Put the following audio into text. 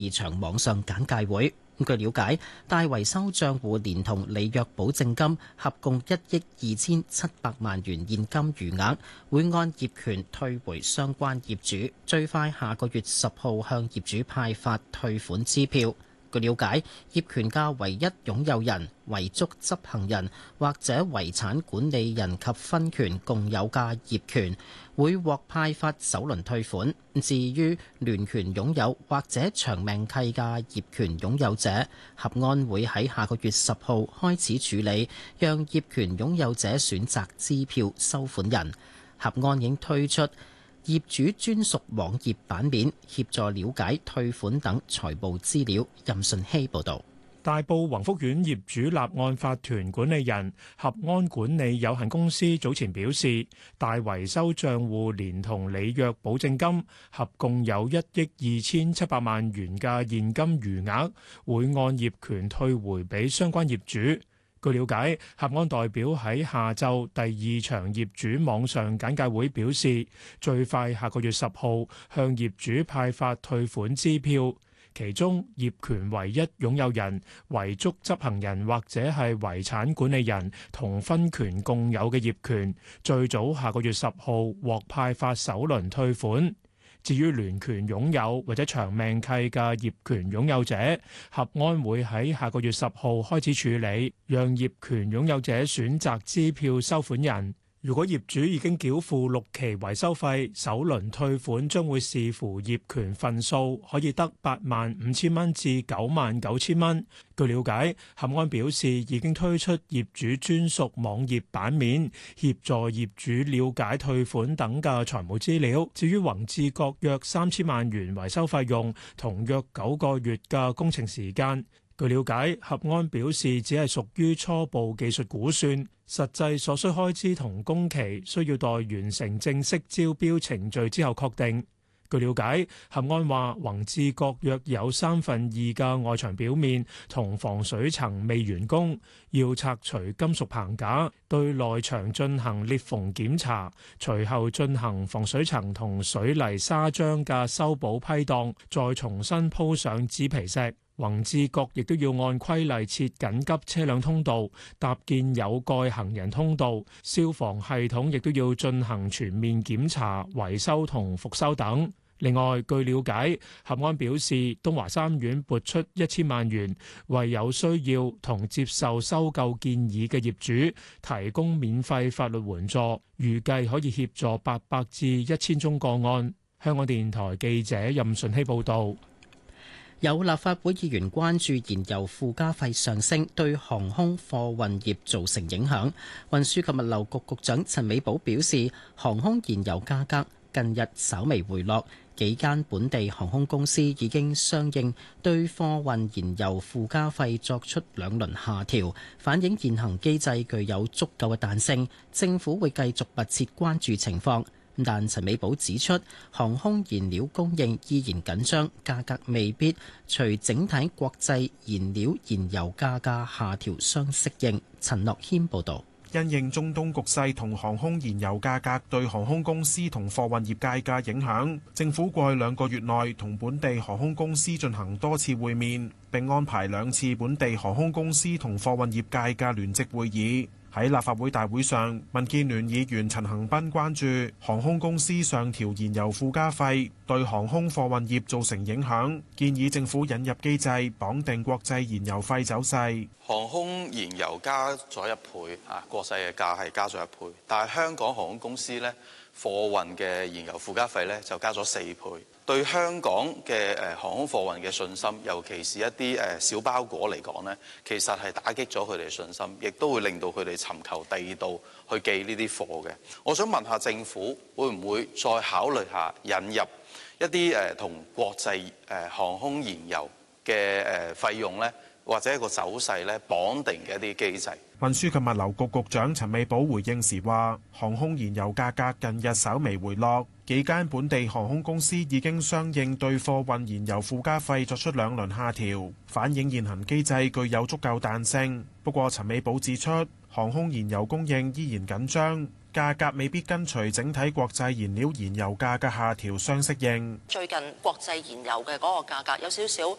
二場網上簡介會。據了解，大維修帳戶連同履約保證金合共1億2700萬元現金餘額，會按業權退回相關業主，最快下個月10號向業主派發退款支票。據了解，業權嘅唯一擁有人、遺囑執行人或者遺產管理人及分權共有嘅業權會獲派發首輪退款。至於聯權擁有或者長命契嘅業權擁有者，合安會喺下個月10號開始處理，讓業權擁有者選擇支票收款人。合安已經推出業主專屬網頁版面，協助了解退款等財務資料。任順希報導。 大埔宏福苑業主立案法團管理人合安管理有限公司早前表示，大維修帳戶連同履約保證金合共有1億2700萬元嘅現金餘額，會按業權退回俾相關業主。據了解，合安代表喺下晝第2場業主網上簡介會表示，最快下個月10號向業主派發退款支票，其中業權唯一擁有人、遺囑執行人或者係遺產管理人同分權共有嘅業權，最早下個月10號獲派發首輪退款。至於聯權擁有或者長命契嘅業權擁有者，合安會喺下個月10號開始處理，讓業權擁有者選擇支票收款人。如果業主已經繳付6期維修費，首輪退款將會視乎業權份數，可以得85000蚊至99000蚊。據了解，合安表示已經推出業主專屬網頁版面，協助業主了解退款等嘅財務資料。至於宏志閣約3000萬元維修費用同約9個月嘅工程時間，據了解，合安表示只係屬於初步技術估算，實際所需開支同工期需要待完成正式招標程序之後確定。據了解，合安話宏志閣約有2/3嘅外牆表面同防水層未完工，要拆除金屬棚架，對內牆進行裂縫檢查，隨後進行防水層同水泥砂漿嘅修補批盪，再重新鋪上紙皮石。宏志閣亦都要按規例設緊急車輛通道，搭建有蓋行人通道，消防系統亦都要進行全面檢查、維修同復修等。另外，據了解，合安表示東華三院撥出1000萬元，為有需要同接受收購建議嘅業主提供免費法律援助，預計可以協助800至1000宗個案。香港電台記者任順希報導。 有立法會議員關注燃油附加費上升對航空貨運業造成影響。運輸及物流局局長陳美寶表示，航空燃油價格近日稍微回落，幾間本地航空公司已經相應對貨運燃油附加費作出2輪下調，反映現行機制具有足夠嘅彈性。政府會繼續密切關注情況。但陳美寶指出，航空燃料供應依然緊張，價格未必隨整體國際燃油價格下調相適應。陳樂軒報導。 因應中東局勢同航空燃油價格對航空公司同貨運業界嘅影響，政府過去2個月內同本地航空公司進行多次會面，並安排2次本地航空公司同貨運業界嘅聯席會議。喺立法會大會上，民建聯議員陳恒鑌關注航空公司上調燃油附加費對航空貨運業造成影響，建議政府引入機制綁定國際燃油費走勢。 航空燃油加咗1倍啊，國際嘅價係加咗1倍，但係香港航空公司呢，貨運嘅燃油附加費呢就加咗4倍。對香港嘅航空貨運嘅信心，尤其是一啲小包裹嚟講呢，其實係打擊咗佢哋嘅信心，亦都會令到佢哋尋求第二度去寄呢啲貨嘅。我想問下政府會唔會再考慮下引入一啲同國際航空燃油嘅費用呢，或者一個走勢呢綁定嘅一啲機制？ 運輸及物流局局長陳美寶回應時話，航空燃油價格近日稍微回落，幾間本地航空公司已經相應對貨運燃油附加費作出2輪下調，反映現行機制具有足夠彈性。不過陳美寶指出， 航空燃油供應依然緊張，價格未必跟隨整體國際燃料價格下調相適應。 最近國際燃油嘅嗰個價格有少少